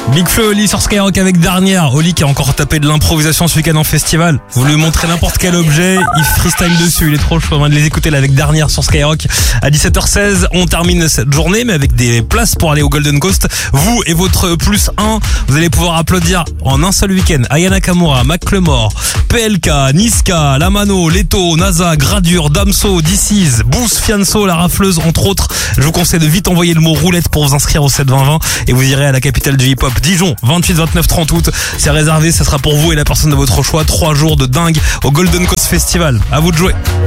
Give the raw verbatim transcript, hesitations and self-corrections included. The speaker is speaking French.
Big Flo et Oli sur Skyrock avec Dernière. Oli qui a encore tapé de l'improvisation ce week-end en festival. Vous lui montrez n'importe quel objet, il freestyle dessus, il est trop chaud. On va de les écouter là avec Dernière sur Skyrock. À dix-sept heures seize, on termine cette journée mais avec des places pour aller au Golden Coast. Vous et votre plus un, vous allez pouvoir applaudir en un seul week-end Aya Nakamura, Macklemore, P L K, Niska, Lamano, Leto, NASA, Gradure, Damso, D C S, Boost, Fianso, La Rafleuse entre autres. Je vous conseille de vite envoyer le mot roulette pour vous inscrire au sept vingt vingt et vous irez à la capitale du hip-hop, Dijon, vingt-huit, vingt-neuf, trente août. C'est réservé, ça sera pour vous et la personne de votre choix. Trois jours de dingue au Golden Coast Festival. À vous de jouer.